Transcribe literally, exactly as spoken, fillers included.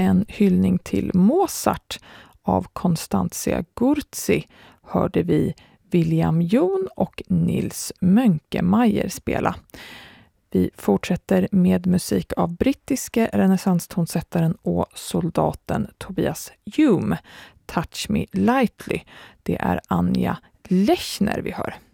en hyllning till Mozart av Constantia Gurzi hörde vi William Jon och Nils Mönkemeyer spela. Vi fortsätter med musik av brittiske renässanstonsättaren och soldaten Tobias Hume, Touch Me Lightly. Det är Anja Lechner vi hör.